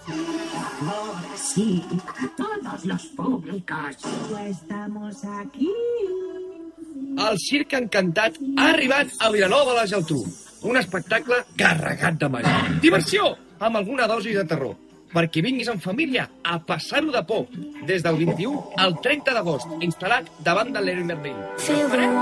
Ahora sí, a todos los públicos. Estamos aquí. El Circ Encantat ha arribat a Vilanova de la Geltrú. Un espectacle carregat de màgia. Diversió, amb alguna dosi de terror. Perquè vinguis en família a passar-ho de por. Des del 21 al 30 d'agost, instal·lat davant de l'Heroi Merlin.